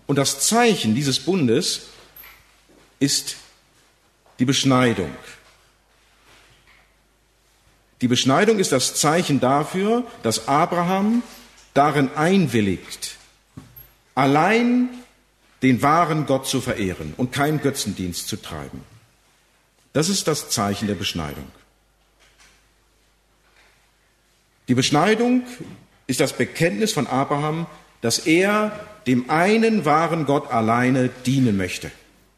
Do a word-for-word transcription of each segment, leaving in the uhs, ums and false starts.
Und das Zeichen dieses Bundes ist die Beschneidung. Die Beschneidung ist das Zeichen dafür, dass Abraham darin einwilligt, allein den wahren Gott zu verehren und keinen Götzendienst zu treiben. Das ist das Zeichen der Beschneidung. Die Beschneidung ist das Bekenntnis von Abraham, dass er dem einen wahren Gott alleine dienen möchte.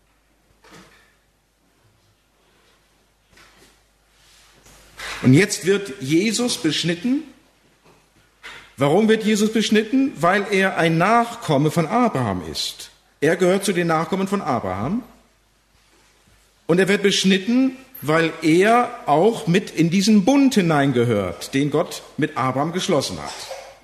Und jetzt wird Jesus beschnitten. Warum wird Jesus beschnitten? Weil er ein Nachkomme von Abraham ist. Er gehört zu den Nachkommen von Abraham. Und er wird beschnitten, weil er auch mit in diesen Bund hineingehört, den Gott mit Abraham geschlossen hat.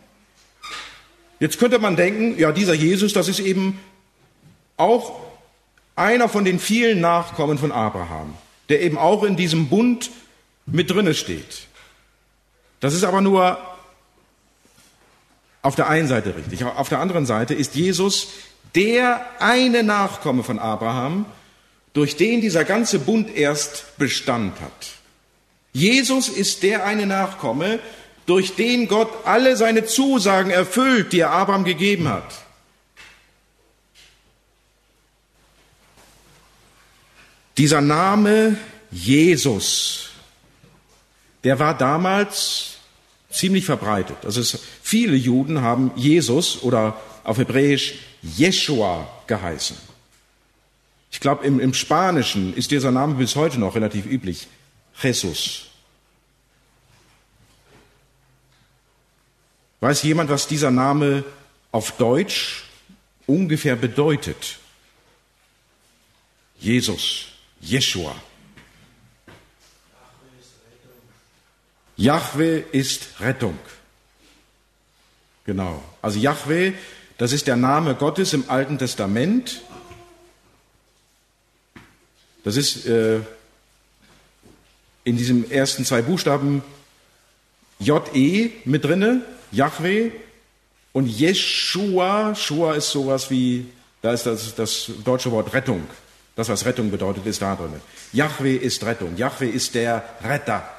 Jetzt könnte man denken, ja, dieser Jesus, das ist eben auch einer von den vielen Nachkommen von Abraham, der eben auch in diesem Bund mit drinne steht. Das ist aber nur auf der einen Seite richtig. Auf der anderen Seite ist Jesus der eine Nachkomme von Abraham, durch den dieser ganze Bund erst Bestand hat. Jesus ist der eine Nachkomme, durch den Gott alle seine Zusagen erfüllt, die er Abraham gegeben hat. Dieser Name Jesus, der war damals ziemlich verbreitet. Also es, viele Juden haben Jesus oder auf Hebräisch Jeschua geheißen. Ich glaube, im, im Spanischen ist dieser Name bis heute noch relativ üblich. Jesus. Weiß jemand, was dieser Name auf Deutsch ungefähr bedeutet? Jesus, Jeschua. Jahwe ist Rettung. Genau. Also Jahwe, das ist der Name Gottes im Alten Testament. Das ist äh, in diesem ersten zwei Buchstaben J E mit drinne, Jahwe. Und Jeschua, Shua ist sowas wie, da ist das, das deutsche Wort Rettung. Das, was Rettung bedeutet, ist da drin. Jahwe ist Rettung. Jahwe ist der Retter.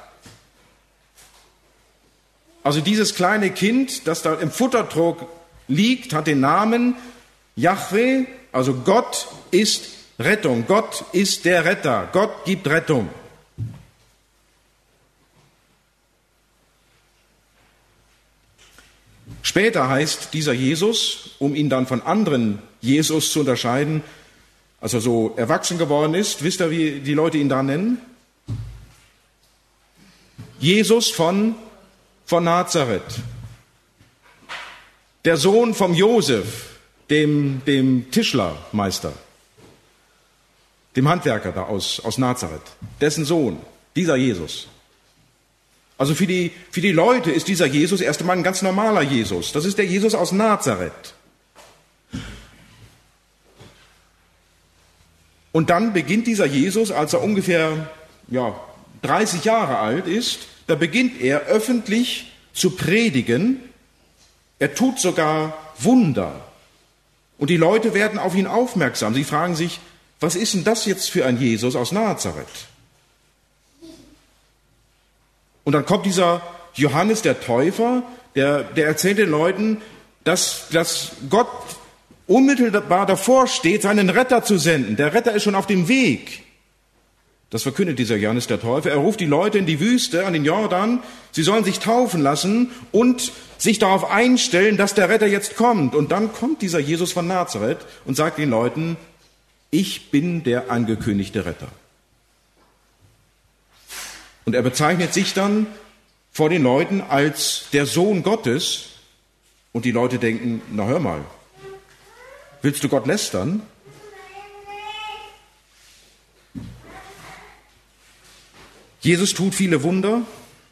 Also dieses kleine Kind, das da im Futtertrog liegt, hat den Namen Jahwe, also Gott ist Rettung. Gott ist der Retter. Gott gibt Rettung. Später heißt dieser Jesus, um ihn dann von anderen Jesus zu unterscheiden, als er so erwachsen geworden ist, wisst ihr, wie die Leute ihn da nennen? Jesus von, von Nazareth. Der Sohn vom Josef, dem, dem Tischlermeister, dem Handwerker da aus, aus Nazareth, dessen Sohn, dieser Jesus. Also für die, für die Leute ist dieser Jesus erst einmal ein ganz normaler Jesus. Das ist der Jesus aus Nazareth. Und dann beginnt dieser Jesus, als er ungefähr ja, dreißig Jahre alt ist, da beginnt er öffentlich zu predigen. Er tut sogar Wunder. Und die Leute werden auf ihn aufmerksam. Sie fragen sich, was ist denn das jetzt für ein Jesus aus Nazareth? Und dann kommt dieser Johannes der Täufer, der, der erzählt den Leuten, dass, dass Gott unmittelbar davor steht, seinen Retter zu senden. Der Retter ist schon auf dem Weg. Das verkündet dieser Johannes der Täufer. Er ruft die Leute in die Wüste, an den Jordan. Sie sollen sich taufen lassen und sich darauf einstellen, dass der Retter jetzt kommt. Und dann kommt dieser Jesus von Nazareth und sagt den Leuten, ich bin der angekündigte Retter. Und er bezeichnet sich dann vor den Leuten als der Sohn Gottes. Und die Leute denken, na hör mal, willst du Gott lästern? Jesus tut viele Wunder.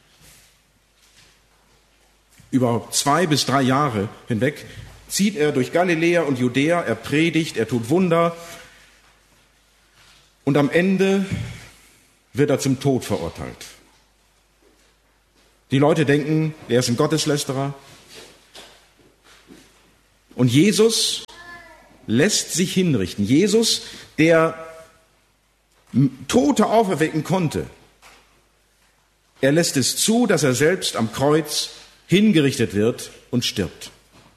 Über zwei bis drei Jahre hinweg zieht er durch Galiläa und Judäa, er predigt, er tut Wunder. Und am Ende wird er zum Tod verurteilt. Die Leute denken, er ist ein Gotteslästerer. Und Jesus lässt sich hinrichten. Jesus, der Tote auferwecken konnte, er lässt es zu, dass er selbst am Kreuz hingerichtet wird und stirbt.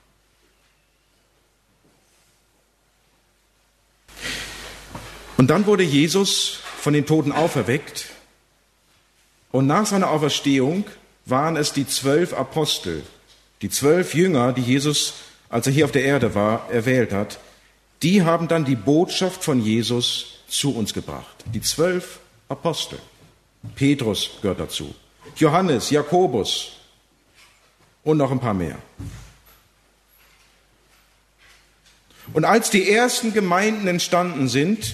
Und dann wurde Jesus von den Toten auferweckt. Und nach seiner Auferstehung waren es die zwölf Apostel, die zwölf Jünger, die Jesus, als er hier auf der Erde war, erwählt hat. Die haben dann die Botschaft von Jesus zu uns gebracht. Die zwölf Apostel. Petrus gehört dazu. Johannes, Jakobus und noch ein paar mehr. Und als die ersten Gemeinden entstanden sind,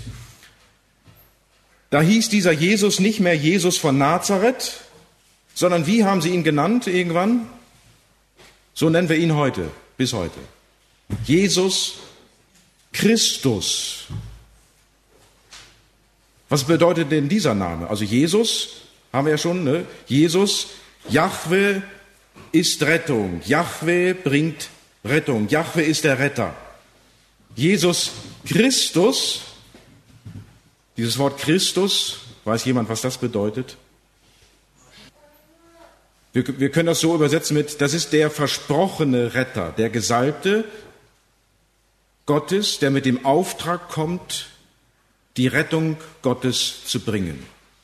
da hieß dieser Jesus nicht mehr Jesus von Nazareth, sondern wie haben sie ihn genannt irgendwann? So nennen wir ihn heute, bis heute. Jesus Christus. Was bedeutet denn dieser Name? Also Jesus, haben wir ja schon, ne? Jesus, Jahwe ist Rettung. Jahwe bringt Rettung. Jahwe ist der Retter. Jesus Christus, dieses Wort Christus, weiß jemand, was das bedeutet? Wir, wir können das so übersetzen mit, das ist der versprochene Retter, der Gesalbte Gottes, der mit dem Auftrag kommt, die Rettung Gottes zu bringen.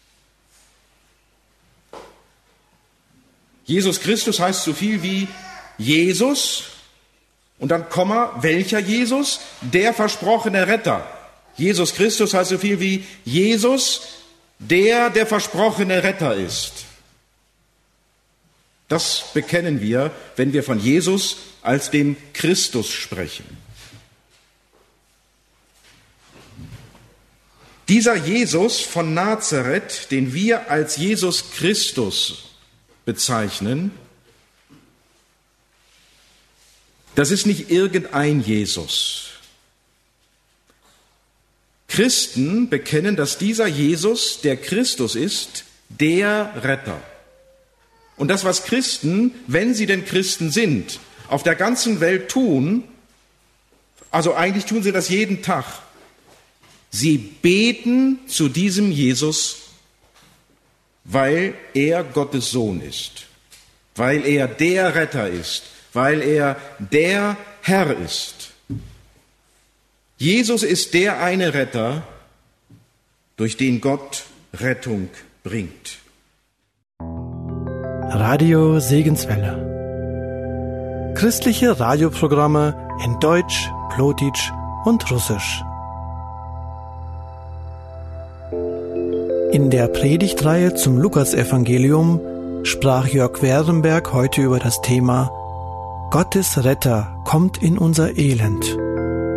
Jesus Christus heißt so viel wie Jesus und dann Komma, welcher Jesus? Der versprochene Retter. Jesus Christus heißt so viel wie Jesus, der der versprochene Retter ist. Das bekennen wir, wenn wir von Jesus als dem Christus sprechen. Dieser Jesus von Nazareth, den wir als Jesus Christus bezeichnen, das ist nicht irgendein Jesus. Christen bekennen, dass dieser Jesus, der Christus ist, der Retter. Und das, was Christen, wenn sie denn Christen sind, auf der ganzen Welt tun, also eigentlich tun sie das jeden Tag, sie beten zu diesem Jesus, weil er Gottes Sohn ist, weil er der Retter ist, weil er der Herr ist. Jesus ist der eine Retter, durch den Gott Rettung bringt. Radio Segenswelle. Christliche Radioprogramme in Deutsch, Plotitsch und Russisch. In der Predigtreihe zum Lukasevangelium sprach Jörg Werdenberg heute über das Thema Gottes Retter kommt in unser Elend.